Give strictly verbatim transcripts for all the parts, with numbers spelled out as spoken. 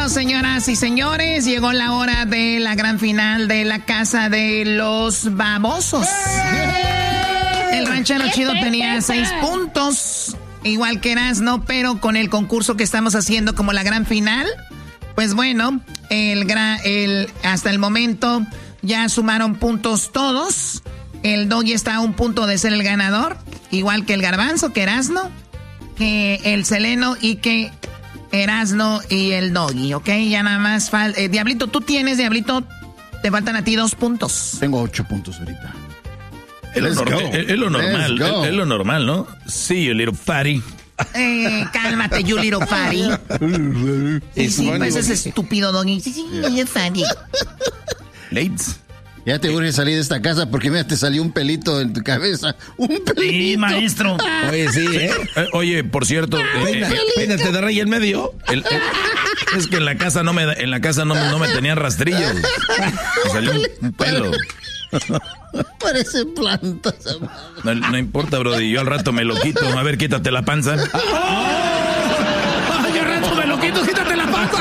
Bueno, señoras y señores, llegó la hora de la gran final de la Casa de los Babosos. El ranchero chido tenía seis puntos, igual que Erasmo, pero con el concurso que estamos haciendo como la gran final, pues bueno, el, gra- el hasta el momento ya sumaron puntos todos. El Doggy está a un punto de ser el ganador, igual que el Garbanzo, que Erasmo, que el Seleno y que Erasmo y el Doggy, ¿ok? Ya nada más falta... Eh, Diablito, tú tienes, Diablito, te faltan a ti dos puntos. Tengo ocho puntos ahorita. Es lo, normal, es, es lo normal, es, es lo normal, ¿no? Sí, you little fatty. Eh, cálmate, you little fatty. Sí, sí, pues ese estúpido Doggy. Sí, sí, you fatty. Lates. Ya te urge salir de esta casa porque mira, te salió un pelito en tu cabeza. Un pelito. Sí, maestro. Oye, sí, ¿eh? eh oye, por cierto, eh, peínate de rey en medio. El, el, es que en la casa no me en la casa no, no me tenían rastrillos. Me salió un, un pelo. Parece plantas. No, no importa, brody, yo al rato me lo quito. A ver, quítate la panza. Yo al rato me lo quito, quítate la panza.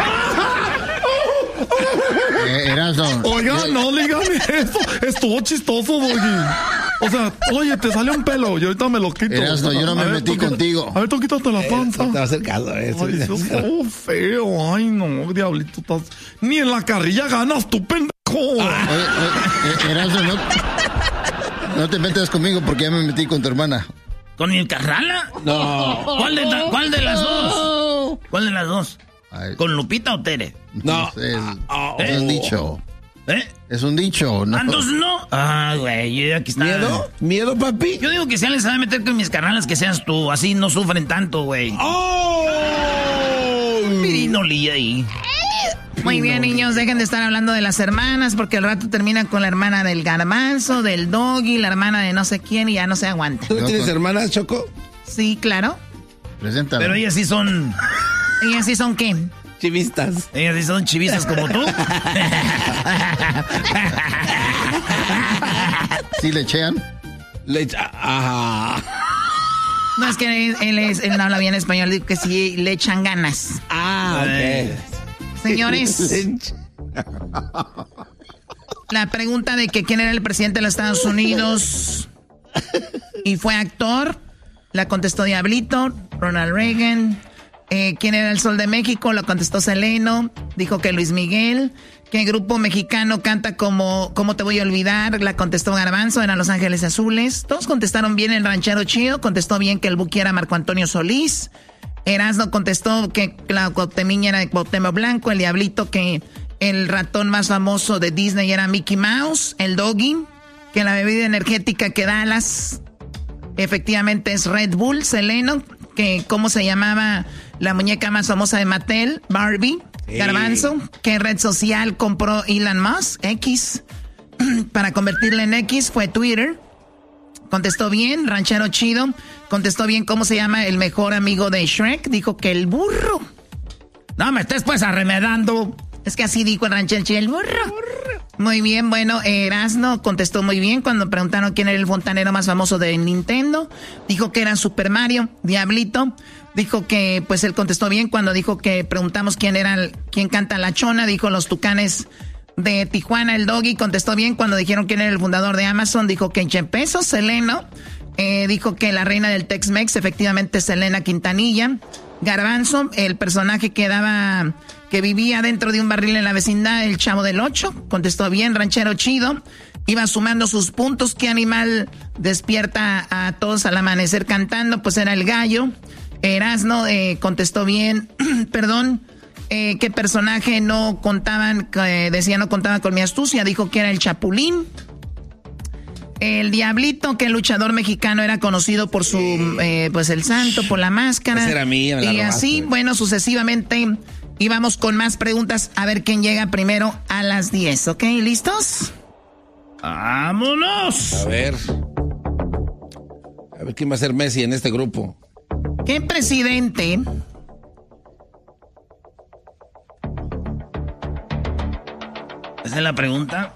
Eh, Erasmo. Oiga, no, dígame eso. Estuvo chistoso, Doggy. O sea, oye, te salió un pelo y ahorita me lo quito. Erasmo, yo no me ver, metí tú, contigo. A ver, tú quítate la panza. Eh, no te va a hacer caso a eso. Ay, eso es todo feo. Ay, no, diablito. Estás... Ni en la carrilla ganas, tu pendejo. Oye, oye, Erasmo, no, no te metas conmigo porque ya me metí con tu hermana. ¿Con el Carrala? No. ¿Cuál de, ¿Cuál de las dos? ¿Cuál de las dos? Ay. ¿Con Lupita o Tere? No. Es, oh, es oh. un dicho. ¿Eh? Es un dicho, ¿no? ¿Entonces no? Ah, güey, aquí está. ¿Miedo? ¿Miedo, papi? Yo digo que si alguien se va a meter con mis carnalas, que seas tú. Así no sufren tanto, güey. ¡Oh! Pirinolía ahí. Muy bien, niños, dejen de estar hablando de las hermanas, porque al rato terminan con la hermana del Garbanzo, del Doggy, la hermana de no sé quién, y ya no se aguanta. ¿Tú tienes hermanas, Choco? Sí, claro. Preséntame. Pero ellas sí son... ¿Ellas sí son qué? Chivistas. Ellas sí son chivistas como tú. ¿Sí le echean? Le echa... Ajá. No, es que él, él, es, él no habla bien español, digo que sí le echan ganas. Ah, eh. ok. Señores, la pregunta de que quién era el presidente de los Estados Unidos y fue actor, la contestó Diablito, Ronald Reagan. Eh, ¿Quién era el Sol de México? Lo contestó Seleno. Dijo que Luis Miguel. ¿Qué grupo mexicano canta como ¿Cómo te voy a olvidar? La contestó Garbanzo, eran Los Ángeles Azules. Todos contestaron bien. El ranchero chido contestó bien que el Buki era Marco Antonio Solís. Erasmo contestó que la Cuauhtemiña era de Cuauhtémoc Blanco. El Diablito que el ratón más famoso de Disney era Mickey Mouse. El Doggy que la bebida energética que Dallas efectivamente es Red Bull. Seleno que cómo se llamaba la muñeca más famosa de Mattel, Barbie. Sí. Garbanzo, ¿qué red social compró Elon Musk? X. Para convertirla en X fue Twitter. Contestó bien, ranchero chido. Contestó bien cómo se llama el mejor amigo de Shrek. Dijo que el burro. No me estés pues arremedando. Es que así dijo el ranchero chido, el burro. Muy bien, bueno, Erasmo contestó muy bien cuando preguntaron quién era el fontanero más famoso de Nintendo. Dijo que era Super Mario. Diablito dijo que, pues él contestó bien cuando dijo que preguntamos quién era, el, quién canta La Chona. Dijo Los Tucanes de Tijuana. El Doggy contestó bien cuando dijeron quién era el fundador de Amazon. Dijo que Jeff Bezos. Seleno eh, dijo que la reina del Tex-Mex, efectivamente Selena Quintanilla. Garbanzo, el personaje que daba... que vivía dentro de un barril en la vecindad, el Chavo del Ocho, contestó bien, ranchero chido, iba sumando sus puntos. ¿Qué animal despierta a todos al amanecer cantando? Pues era el gallo. Erasmo eh, contestó bien, perdón, eh, ¿qué personaje no contaban, eh, decía no contaba con mi astucia? Dijo que era el Chapulín. El Diablito, que el luchador mexicano era conocido por su, eh, pues el santo, por la máscara. Esa era mía, me la y así, robaste. bueno, sucesivamente... Y vamos con más preguntas a ver quién llega primero a las diez, ¿ok? ¿Listos? ¡Vámonos! A ver. A ver quién va a ser Messi en este grupo. ¿Qué presidente esa es la pregunta?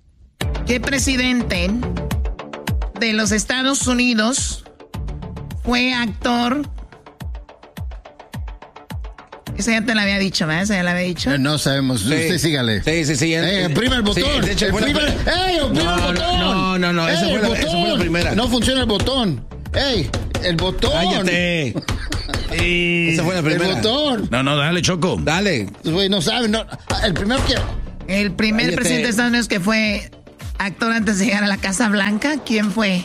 ¿Qué presidente de los Estados Unidos fue actor. Esa ya te la había dicho, ¿verdad? Esa ya la había dicho. Eh, no sabemos. Sí. Usted sígale. Sí, sí, sí. Eh, oprima el botón. Sí, de hecho, el fue la primer... pri- ¡Ey, oprima No, el botón! no, no, no, esa Ey, fue la- el esa fue la botón. primera. No funciona el botón. ¡Ey, el botón! Cállate. Esa fue la primera. El botón. No, no, dale, Choco. Dale. Güey, no saben. No. El primero que... El primer Cállate. presidente de Estados Unidos que fue actor antes de llegar a la Casa Blanca, ¿quién fue?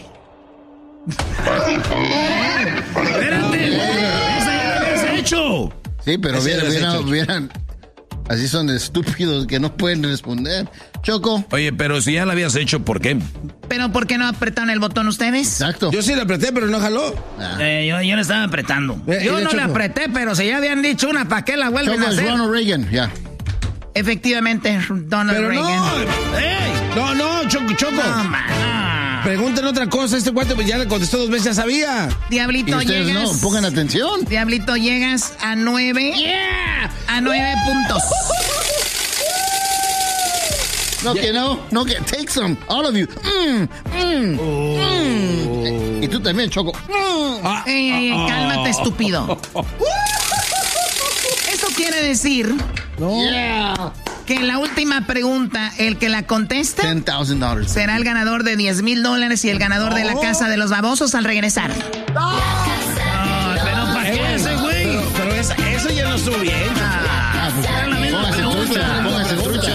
¡Espérate! ¡Esa ya la habías hecho! Sí, pero Ese vieran, lo has vieran, hecho. vieran. Así son de estúpidos que no pueden responder. Choco. Oye, pero si ya la habías hecho, ¿por qué? ¿Pero por qué no apretaron el botón ustedes? Exacto. Yo sí le apreté, pero no jaló. Ah. Eh, yo, yo le estaba apretando. Eh, Yo y de no le Choco. apreté, pero si ya habían dicho una, ¿para qué la vuelven Choco a es hacer? Ronald Reagan, ya. Efectivamente, Donald Pero Reagan. no. ¡Ey! No, no, Choco, Choco. No, man. Pregúntenle otra cosa. Este cuate pues ya le contestó dos veces, ya sabía. Y Diablito, ustedes llegas. no, pongan atención. Diablito, llegas a nueve. A nueve puntos. No, que no, no, que take some, all of you. Mm, mm, mm. Y tú también, Choco. Mm. Ah, Ey, ey, ey, ah, cálmate, ah. estúpido. Eso quiere decir Yeah. que en la última pregunta, el que la conteste ten thousand dollars. será el ganador de diez mil dólares y el ganador de la casa de los babosos al regresar. ¿Pero para qué ese güey? Pero, pero esa- eso ya no estuvo bien. Ah, pues, póngase trucha, póngase trucha.